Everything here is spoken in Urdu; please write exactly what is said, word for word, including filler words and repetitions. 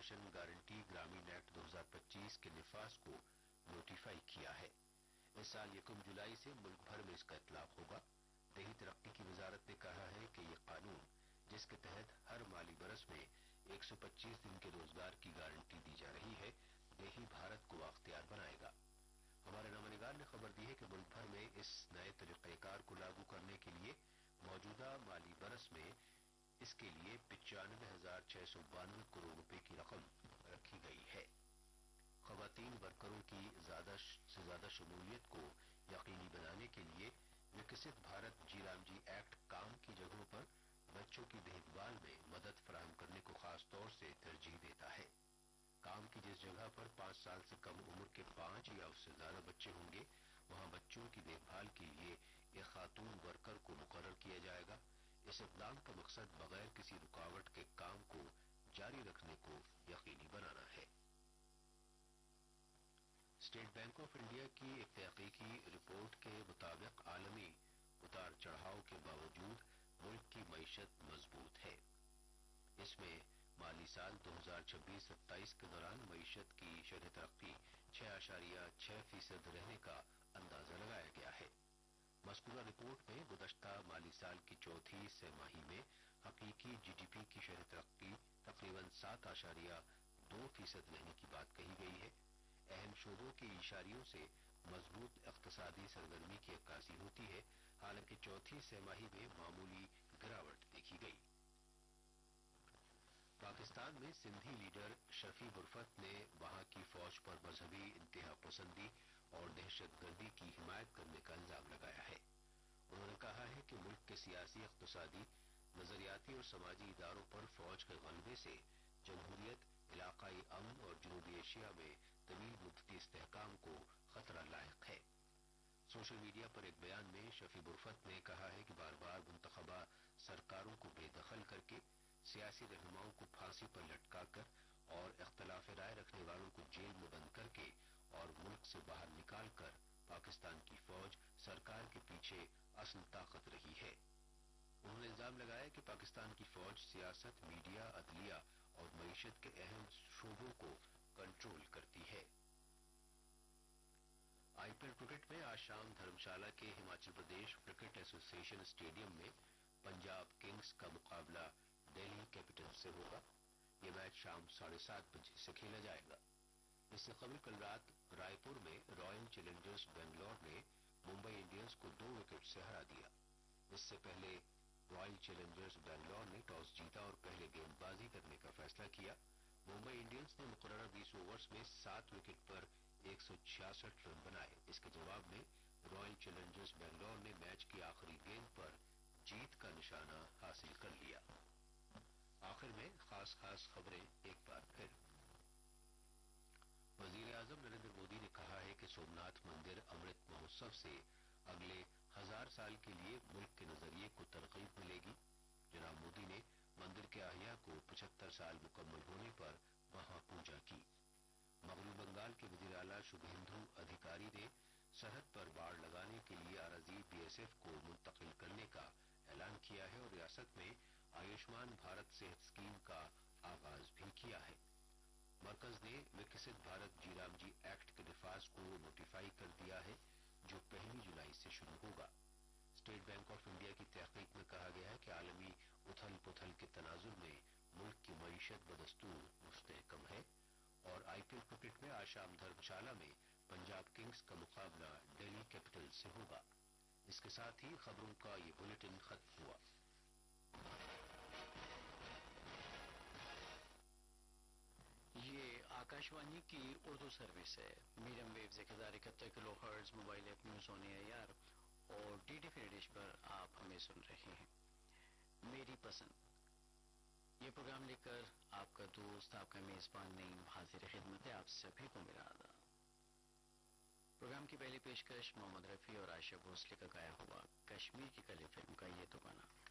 راشن گارنٹی گرامین ایکٹ دو ہزار پچیس کے نفاذ کو نوٹیفائی کیا ہے۔ اس سال یکم جولائی سے ملک بھر میں اس کا اطلاق ہوگا۔ دیہی ترقی کی وزارت نے کہا ہے کہ یہ قانون، جس کے تحت ہر مالی برس میں ایک سو پچیس دن کے روزگار کی گارنٹی دی جا رہی ہے، دیہی بھارت کو اختیار بنائے گا۔ ہمارے نامہ نگار نے خبر دی ہے کہ ملک بھر میں اس نئے طریقہ کار کو لاگو کرنے کے لیے موجودہ مالی برس میں اس کے لیے پچانوے ہزار چھ سو بانوے کروڑ روپے کی رقم رکھی گئی ہے۔ خواتین ورکروں کی زیادہ سے زیادہ شمولیت کو یقینی بنانے کے لیے وکست بھارت جی رام جی ایکٹ کام کی جگہوں پر بچوں کی دیکھ بھال میں مدد فراہم کرنے کو خاص طور سے ترجیح دیتا ہے۔ کام کی جس جگہ پر پانچ سال سے کم عمر کے پانچ یا اس سے زیادہ بچے ہوں گے، وہاں بچوں کی دیکھ بھال کے لیے ایک خاتون ورکر کو مقرر کیا جائے گا۔ اس اقدام کا مقصد بغیر کسی رکاوٹ کے کام کو جاری رکھنے کو یقینی بنانا ہے۔ اسٹیٹ بینک آف انڈیا کی ایک تحقیقی رپورٹ کے مطابق عالمی اتار چڑھاؤ کے باوجود ملک کی معیشت مضبوط ہے۔ اس میں مالی سال دو ہزار چھبیس ستائیس کے دوران معیشت کی شرح ترقی چھ اشاریہ چھ فیصد رہنے کا اندازہ لگایا گیا ہے۔ مذکورہ رپورٹ میں گزشتہ مالی سال کی چوتھی سہ ماہی میں حقیقی جی ڈی پی کی شرح ترقی تقریباً سات اشاریہ دو فیصد رہنے کی بات کہی گئی ہے۔ اہم شعبوں کی اشاریوں سے مضبوط اقتصادی سرگرمی کی عکاسی ہوتی ہے، حالانکہ چوتھی سہ ماہی میں معمولی گراوٹ دیکھی گئی۔ پاکستان میں سندھی لیڈر شفیع برفت نے وہاں کی فوج پر مذہبی انتہا پسندی اور دہشت گردی کی حمایت کرنے کا الزام لگایا ہے۔ انہوں نے کہا ہے کہ ملک کے سیاسی، اقتصادی، نظریاتی اور سماجی اداروں پر فوج کے غلبے سے جمہوریت، علاقائی امن اور جنوبی ایشیا میں طویل مدتی استحکام کو خطرہ لاحق ہے۔ سوشل میڈیا پر ایک بیان میں شفیع برفت نے کہا ہے کہ بار بار منتخبہ سرکاروں کو بے دخل کر کے، سیاسی رہنماؤں کو پھانسی پر لٹکا کر اور اختلاف رائے رکھنے والوں کو جیل میں بند کر کے اور ملک سے باہر نکال کر پاکستان کی فوج سرکار کے پیچھے اصل طاقت رہی ہے۔ انہوں نے الزام لگایا کہ پاکستان کی فوج سیاست، میڈیا، عدلیہ اور معیشت کے اہم شعبوں کو کنٹرول کرتی ہے۔ آئی پی ایل کرکٹ میں آج شام دھرمشالہ کے ہماچل پردیش کرکٹ ایسوسی ایشن اسٹیڈیم میں پنجاب کنگز کا مقابلہ دہلی کیپٹل سے ہوگا۔ یہ میچ شام ساڑھے سات بجے سے کھیلا جائے گا۔ اس سے قبل کل رات رائے پور میں رائل چیلنجرز بنگلور نے ممبئی انڈینز کو دو وکٹ سے ہرا دیا۔ اس سے پہلے رائل چیلنجرز بنگلور نے ٹاس جیتا اور پہلے گیند بازی کرنے کا فیصلہ کیا۔ ممبئی انڈینز نے مقررہ بیس اوورز میں سات وکٹ پر ایک سو چھیاسٹھ رن بنائے۔ اس کے جواب میں رائل چیلنجرز بنگلور نے میچ کی آخری گیند پر جیت کا نشانہ حاصل کر لیا۔ آخر میں خاص خاص خبریں ایک بار پھر۔ وزیر اعظم نریندر مودی نے کہا ہے کہ سومناتھ مندر امرت مہوتسو سے اگلے ہزار سال کے لیے ملک کے نظریے کو ترغیب ملے گی۔ جناب مودی نے مندر کے احیاء کو پچہتر سال مکمل ہونے پر وہاں پوجا کی۔ مغربی بنگال کے وزیر اعلیٰ شبھیندو ادھیکاری نے سرحد پر باڑ لگانے کے لیے اراضی بی ایس ایف کو منتقل کرنے کا اعلان کیا ہے اور ریاست میں آیوشمان بھارت صحت اسکیم کا آغاز بھی کیا ہے۔ مرکز نے وکست بھارت جی رام جی ایکٹ کے نفاذ کو نوٹیفائی کر دیا ہے، جو پہلی جولائی سے شروع ہوگا۔ اسٹیٹ بینک آف انڈیا کی تحقیق میں کہا گیا ہے کہ عالمی اتھل پتھل کے تناظر میں ملک کی معیشت بدستور مستحکم ہے۔ اور آئی پی ایل کرکٹ میں آج شام دھرمشالہ میں پنجاب کنگز کا مقابلہ دہلی کیپٹل سے ہوگا۔ اس کے ساتھ ہی خبروں کا یہ بلیٹن ختم ہوا۔ یہ آکاشوانی کی اردو سروس ہے۔ میڈیم ویوز ایک ہزار اکہتر کلو hertz mobile app news on a I R اور ڈی ڈی فری ڈش پر آپ ہمیں سن رہے ہیں۔ میری پسند یہ پروگرام لے کر آپ کا دوست، آپ کا میزبان نعیم حاضر خدمت ہے۔ آپ سبھی کو میرا آداب۔ پروگرام کی پہلی پیشکش محمد رفیع اور عائشہ بھوسلے کا گایا ہوا کشمیر کی کلی فلم کا یہ تو گانا۔